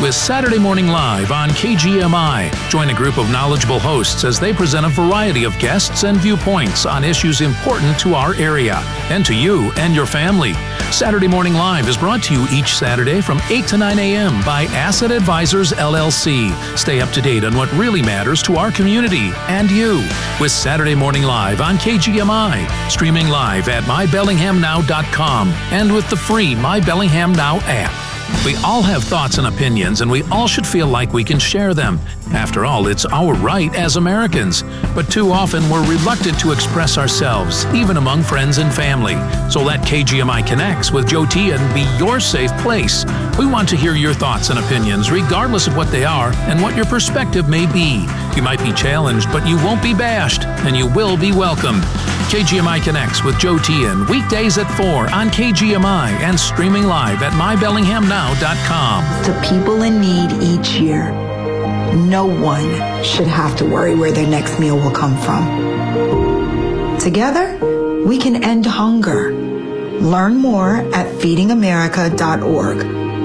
with Saturday Morning Live on KGMI. Join a group of knowledgeable hosts as they present a variety of guests and viewpoints on issues important to our area and to you and your family. Saturday Morning Live is brought to you each Saturday from 8 to 9 a.m. by Asset Advisors, LLC. Stay up to date on what really matters to our community and you with Saturday Morning Live on KGMI, streaming live at mybellinghamnow.com and with the free My Bellingham Now app. We all have thoughts and opinions, and we all should feel like we can share them. After all, it's our right as Americans. But too often, we're reluctant to express ourselves, even among friends and family. So let KGMI Connects with Joe Tian be your safe place. We want to hear your thoughts and opinions, regardless of what they are and what your perspective may be. You might be challenged, but you won't be bashed, and you will be welcomed. KGMI Connects with Joe Tian, weekdays at 4 on KGMI and streaming live at mybellinghamnow.com. To people in need each year, no one should have to worry where their next meal will come from. Together, we can end hunger. Learn more at feedingamerica.org.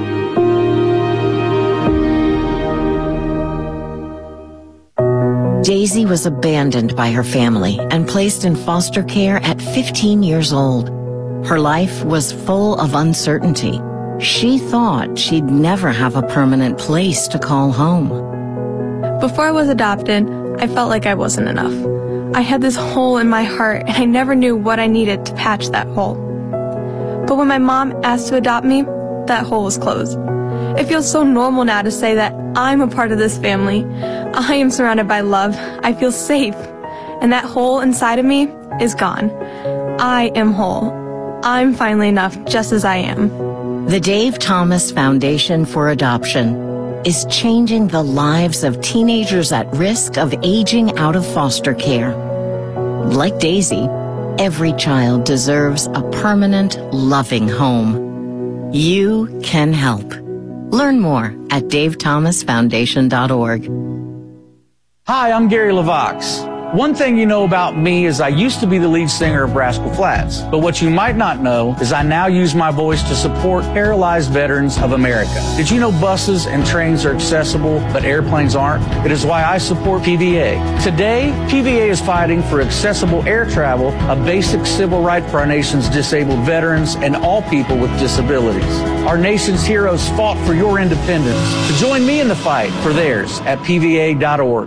Daisy was abandoned by her family and placed in foster care at 15 years old. Her life was full of uncertainty. She thought she'd never have a permanent place to call home. Before I was adopted, I felt like I wasn't enough. I had this hole in my heart, and I never knew what I needed to patch that hole. But when my mom asked to adopt me, that hole was closed. It feels so normal now to say that I'm a part of this family. I am surrounded by love. I feel safe. And that hole inside of me is gone. I am whole. I'm finally enough just as I am. The Dave Thomas Foundation for Adoption is changing the lives of teenagers at risk of aging out of foster care. Like Daisy, every child deserves a permanent, loving home. You can help. Learn more at davethomasfoundation.org. Hi, I'm Gary LaVox. One thing you know about me is I used to be the lead singer of Rascal Flatts, but what you might not know is I now use my voice to support paralyzed veterans of America. Did you know buses and trains are accessible, but airplanes aren't? It is why I support PVA. Today, PVA is fighting for accessible air travel, a basic civil right for our nation's disabled veterans and all people with disabilities. Our nation's heroes fought for your independence. So join me in the fight for theirs at PVA.org.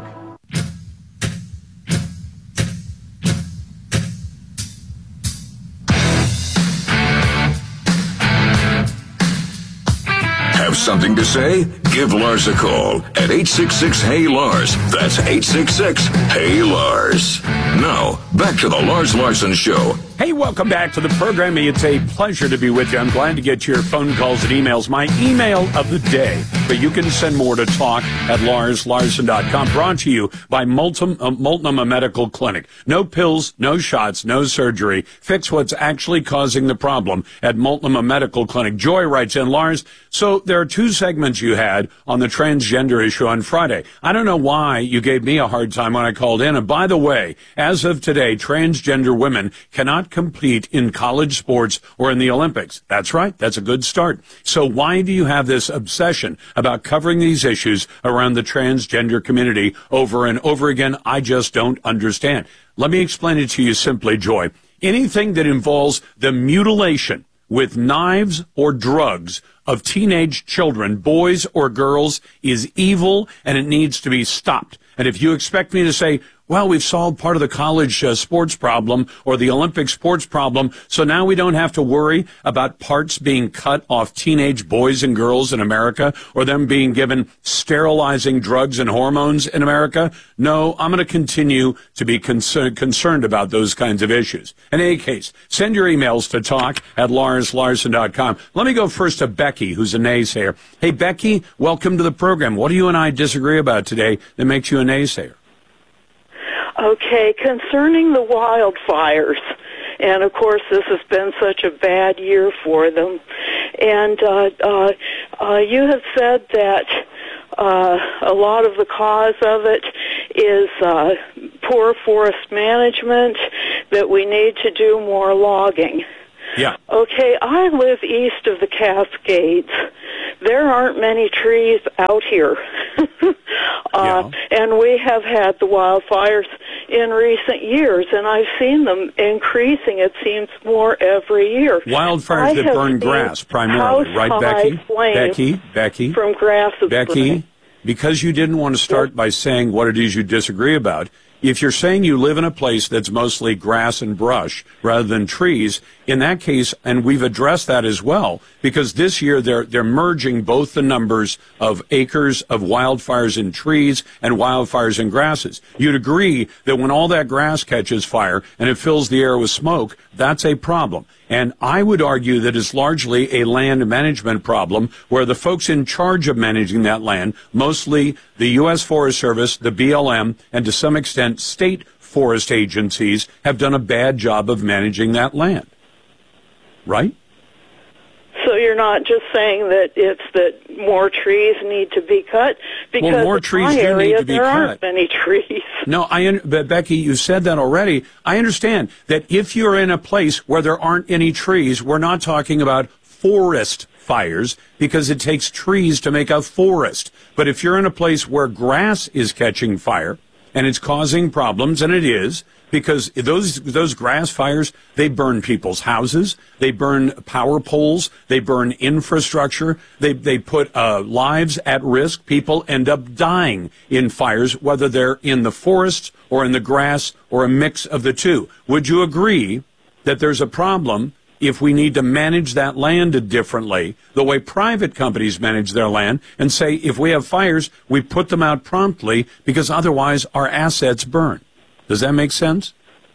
Have something to say? Give Lars a call at 866-HEY-LARS. That's 866-HEY-LARS. Now, back to the Lars Larson Show. Hey, welcome back to the program. It's a pleasure to be with you. I'm glad to get your phone calls and emails. My email of the day, but you can send more to talk at larslarson.com. Brought to you by Multnomah Medical Clinic. No pills, no shots, no surgery. Fix what's actually causing the problem at Multnomah Medical Clinic. Joy writes in, Lars, so there are two segments you had on the transgender issue on Friday. I don't know why you gave me a hard time when I called in. And by the way, as of today, transgender women cannot compete in college sports or in the Olympics. That's right. That's a good start. So why do you have this obsession about covering these issues around the transgender community over and over again? I just don't understand. Let me explain it to you simply, Joy. Anything that involves the mutilation with knives or drugs of teenage children, boys or girls, is evil, and it needs to be stopped. And if you expect me to say, well, we've solved part of the college sports problem or the Olympic sports problem, so now we don't have to worry about parts being cut off teenage boys and girls in America or them being given sterilizing drugs and hormones in America. No, I'm going to continue to be concerned about those kinds of issues. In any case, send your emails to talk at larslarson.com. Let me go first to Becky, who's a naysayer. Hey, Becky, welcome to the program. What do you and I disagree about today that makes you a naysayer? Okay, concerning the wildfires, and of course this has been such a bad year for them, and you have said that a lot of the cause of it is poor forest management, that we need to do more logging. Yeah. Okay, I live east of the Cascades, there aren't many trees out here. And we have had the wildfires in recent years, and I've seen them increasing, it seems, more every year. Wildfires that burn grass primarily, right, Becky? Becky? From grass. Becky, because you didn't want to start by saying what it is you disagree about, if you're saying you live in a place that's mostly grass and brush rather than trees, in that case, and we've addressed that as well, because this year they're merging both the numbers of acres of wildfires in trees and wildfires in grasses. You'd agree that when all that grass catches fire and it fills the air with smoke, that's a problem. And I would argue that it's largely a land management problem where the folks in charge of managing that land, mostly the U.S. Forest Service, the BLM, and to some extent state forest agencies, have done a bad job of managing that land. Right? So you're not just saying that it's that more trees need to be cut? Because more trees in my area, need to be there cut. aren't many trees. No, but Becky, you said that already. I understand that if you're in a place where there aren't any trees, we're not talking about forest fires because it takes trees to make a forest. But if you're in a place where grass is catching fire and it's causing problems, and it is, because those grass fires, they burn people's houses, they burn power poles, they burn infrastructure, they put lives at risk. People end up dying in fires, whether they're in the forests or in the grass or a mix of the two. Would you agree that there's a problem if we need to manage that land differently, the way private companies manage their land, and say if we have fires, we put them out promptly because otherwise our assets burn? Does that make sense?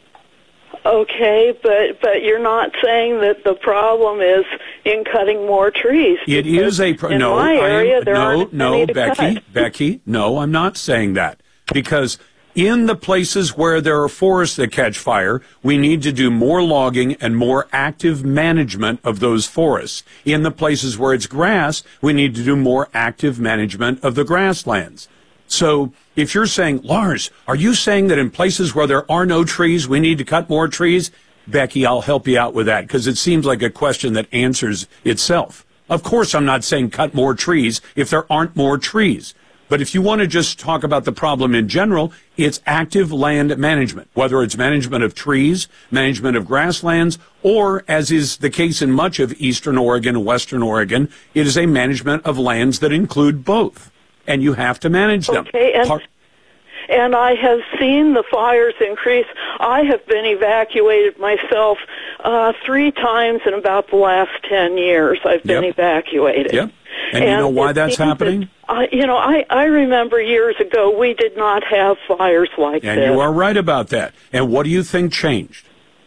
Okay, but you're not saying that the problem is in cutting more trees. It is a no. My area, there aren't many to cut. Becky. No, I'm not saying that, because in the places where there are forests that catch fire, we need to do more logging and more active management of those forests. In the places where it's grass, we need to do more active management of the grasslands. So if you're saying, Lars, are you saying that in places where there are no trees, we need to cut more trees? Becky, I'll help you out with that because it seems like a question that answers itself. Of course, I'm not saying cut more trees if there aren't more trees. But if you want to just talk about the problem in general, it's active land management, whether it's management of trees, management of grasslands, or, as is the case in much of eastern Oregon and western Oregon, it is a management of lands that include both. And you have to manage them. Okay, and I have seen the fires increase. I have been evacuated myself 3 times in about the last 10 years. I've been evacuated. Yep. And you know why that's happening? I remember years ago we did not have fires like this. And you are right about that. And what do you think changed?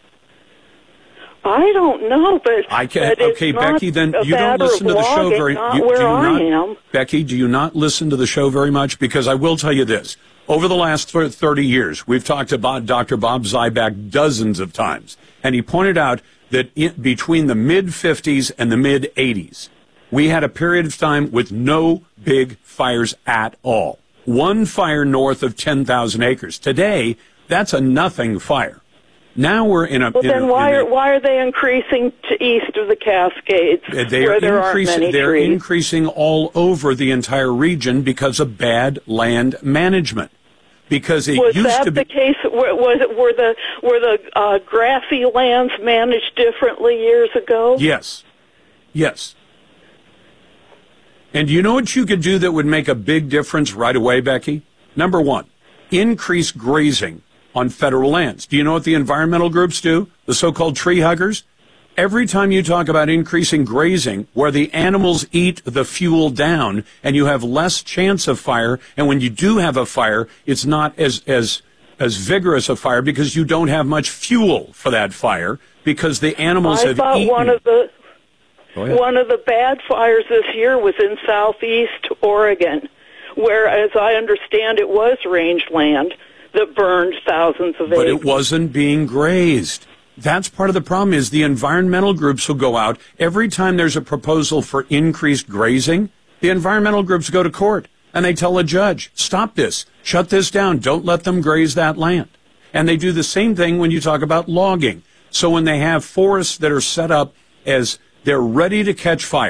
I don't know, but okay, Becky. Then you don't listen to the show very. Becky, do you not listen to the show very much? Because I will tell you this: over the last 30 years, we've talked about Dr. Bob Zyback dozens of times, and he pointed out that between the mid '50s and the mid '80s, we had a period of time with no big fires at all. One fire north of 10,000 acres. Today, that's a nothing fire. Now we're in a... Well, then why are they increasing to east of the Cascades, where there aren't many trees? They're increasing all over the entire region because of bad land management. Because it used to be... Was that the case? Were the grassy lands managed differently years ago? Yes. Yes. And you know what you could do that would make a big difference right away, Becky? Number one, increase grazing on federal lands. Do you know what the environmental groups do? The so-called tree huggers? Every time you talk about increasing grazing, where the animals eat the fuel down and you have less chance of fire, and when you do have a fire, it's not as vigorous a fire because you don't have much fuel for that fire because the animals have eaten. One of the bad fires this year was in southeast Oregon, where, as I understand, it was rangeland that burned thousands of acres. But it wasn't being grazed. That's part of the problem is the environmental groups will go out. Every time there's a proposal for increased grazing, the environmental groups go to court and they tell a judge, stop this, shut this down, don't let them graze that land. And they do the same thing when you talk about logging. So when they have forests that are set up as they're ready to catch fire,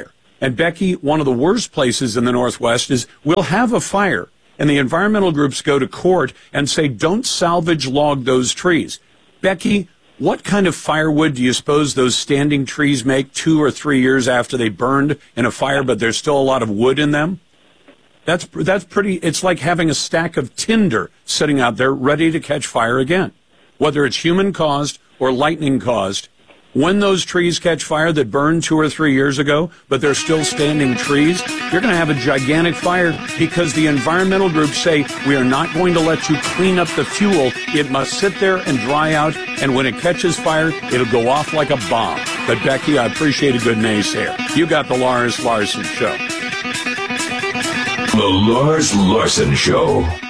And Becky, one of the worst places in the Northwest is we'll have a fire, and the environmental groups go to court and say, don't salvage log those trees. Becky, what kind of firewood do you suppose those standing trees make 2 or 3 years after they burned in a fire, but there's still a lot of wood in them? That's pretty, it's like having a stack of tinder sitting out there ready to catch fire again. Whether it's human-caused or lightning-caused, when those trees catch fire that burned 2 or 3 years ago, but they're still standing trees, you're going to have a gigantic fire because the environmental groups say, we are not going to let you clean up the fuel. It must sit there and dry out, and when it catches fire, it'll go off like a bomb. But, Becky, I appreciate a good naysayer. You got the Lars Larson Show. The Lars Larson Show.